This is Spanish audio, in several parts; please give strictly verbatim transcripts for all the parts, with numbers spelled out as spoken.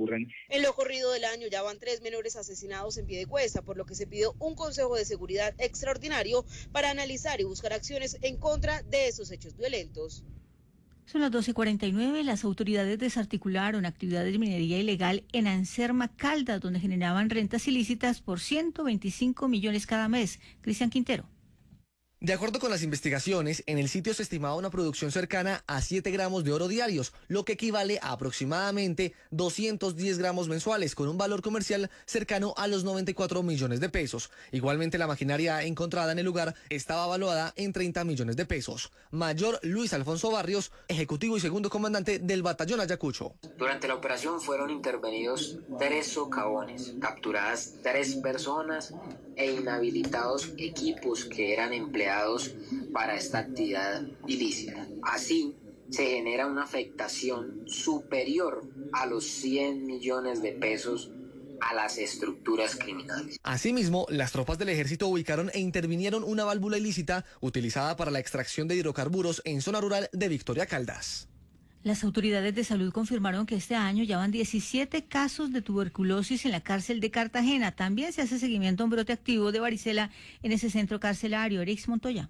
ocurren. En lo corrido del año ya van tres menores asesinados en Piedecuesta, por lo que se pidió un Consejo de Seguridad extraordinario para analizar y buscar acciones en contra de esos hechos violentos. Son las doce cuarenta y nueve. Las autoridades desarticularon actividades de minería ilegal en Anserma Caldas, donde generaban rentas ilícitas por ciento veinticinco millones cada mes. Cristian Quintero. De acuerdo con las investigaciones, en el sitio se estimaba una producción cercana a siete gramos de oro diarios, lo que equivale a aproximadamente doscientos diez gramos mensuales, con un valor comercial cercano a los noventa y cuatro millones de pesos. Igualmente, la maquinaria encontrada en el lugar estaba valuada en treinta millones de pesos. Mayor Luis Alfonso Barrios, ejecutivo y segundo comandante del batallón Ayacucho. Durante la operación fueron intervenidos tres socavones, capturadas tres personas e inhabilitados equipos que eran empleados para esta actividad ilícita. Así, se genera una afectación superior a los cien millones de pesos a las estructuras criminales. Asimismo, las tropas del ejército ubicaron e intervinieron una válvula ilícita utilizada para la extracción de hidrocarburos en zona rural de Victoria Caldas. Las autoridades de salud confirmaron que este año ya van diecisiete casos de tuberculosis en la cárcel de Cartagena. También se hace seguimiento a un brote activo de varicela en ese centro carcelario. Erix Montoya.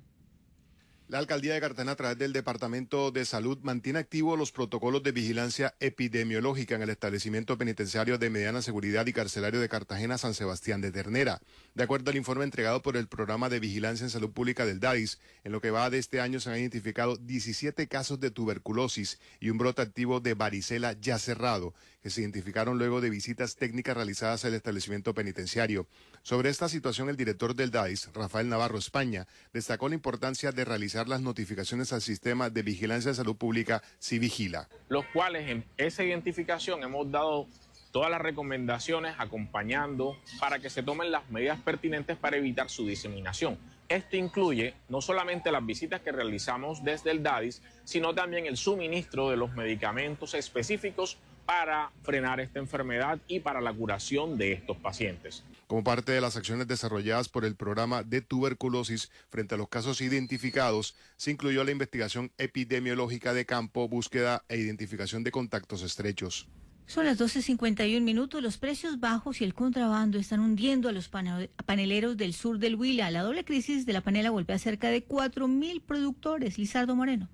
La alcaldía de Cartagena, a través del Departamento de Salud, mantiene activos los protocolos de vigilancia epidemiológica en el establecimiento penitenciario de mediana seguridad y carcelario de Cartagena, San Sebastián de Ternera. De acuerdo al informe entregado por el Programa de Vigilancia en Salud Pública del DAIS, en lo que va de este año se han identificado diecisiete casos de tuberculosis y un brote activo de varicela ya cerrado, que se identificaron luego de visitas técnicas realizadas al establecimiento penitenciario. Sobre esta situación, el director del DAIS, Rafael Navarro España, destacó la importancia de realizar las notificaciones al sistema de vigilancia de salud pública Civigila. Los cuales en esa identificación hemos dado todas las recomendaciones acompañando para que se tomen las medidas pertinentes para evitar su diseminación. Esto incluye no solamente las visitas que realizamos desde el DADIS, sino también el suministro de los medicamentos específicos para frenar esta enfermedad y para la curación de estos pacientes. Como parte de las acciones desarrolladas por el programa de tuberculosis frente a los casos identificados, se incluyó la investigación epidemiológica de campo, búsqueda e identificación de contactos estrechos. Son las doce cincuenta y un minutos. Los precios bajos y el contrabando están hundiendo a los paneleros del sur del Huila. La doble crisis de la panela golpea a cerca de cuatro mil productores. Lizardo Moreno.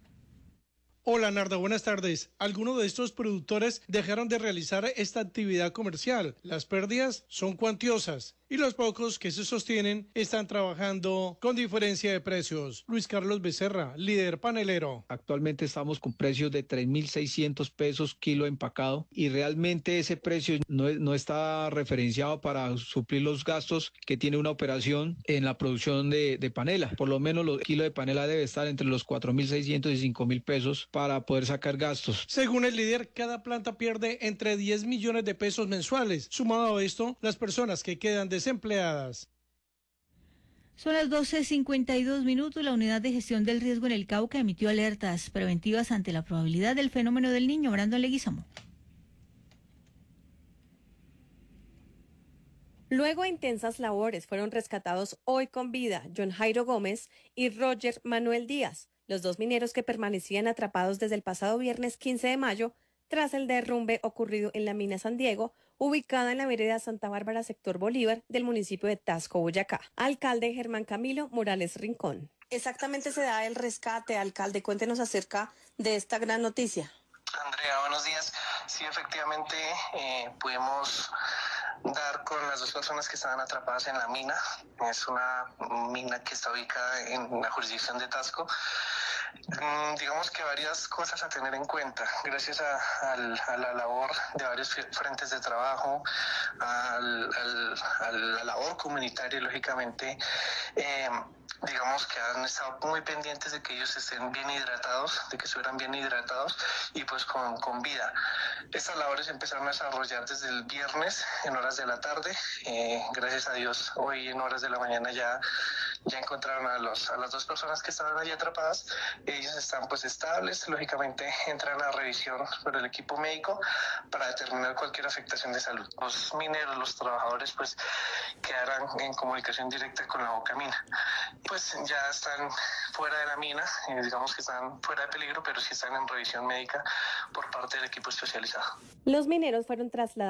Hola Narda, buenas tardes. Algunos de estos productores dejaron de realizar esta actividad comercial. Las pérdidas son cuantiosas y los pocos que se sostienen están trabajando con diferencia de precios. Luis Carlos Becerra, líder panelero. Actualmente estamos con precios de tres mil seiscientos pesos kilo empacado y realmente ese precio no, no está referenciado para suplir los gastos que tiene una operación en la producción de, de panela. Por lo menos el kilo de panela debe estar entre los cuatro mil seiscientos y cinco mil pesos para poder sacar gastos. Según el líder, cada planta pierde entre diez millones de pesos mensuales. Sumado a esto, las personas que quedan desempleadas. Son las doce cincuenta y dos minutos. La Unidad de Gestión del Riesgo en el Cauca emitió alertas preventivas ante la probabilidad del fenómeno del Niño. Brandon Leguizamo. Luego de intensas labores, fueron rescatados hoy con vida John Jairo Gómez y Roger Manuel Díaz, los dos mineros que permanecían atrapados desde el pasado viernes quince de mayo tras el derrumbe ocurrido en la mina San Diego, ubicada en la vereda Santa Bárbara, sector Bolívar, del municipio de Tasco, Boyacá. Alcalde Germán Camilo Morales Rincón. Exactamente se da el rescate, alcalde. Cuéntenos acerca de esta gran noticia. Andrea, buenos días. Sí, efectivamente, eh, pudimos dar con las dos personas que estaban atrapadas en la mina. Es una mina que está ubicada en la jurisdicción de Tasco. Mm, digamos que varias cosas a tener en cuenta. Gracias a, a, a la labor de varios frentes de trabajo, al, al, a la labor comunitaria, lógicamente, eh, digamos que han estado muy pendientes de que ellos estén bien hidratados, de que estuvieran bien hidratados y pues con, con vida. Estas labores empezaron a desarrollar desde el viernes en horas de la tarde. Eh, gracias a Dios, hoy en horas de la mañana ya, ya encontraron a, los, a las dos personas que estaban allí atrapadas. Ellos están pues estables, lógicamente entran a revisión por el equipo médico para determinar cualquier afectación de salud. Los mineros, los trabajadores pues quedarán en comunicación directa con la Bocamina. Pues ya están fuera de la mina, eh, digamos que están fuera de peligro, pero sí están en revisión médica por parte del equipo especializado. Los mineros fueron trasladados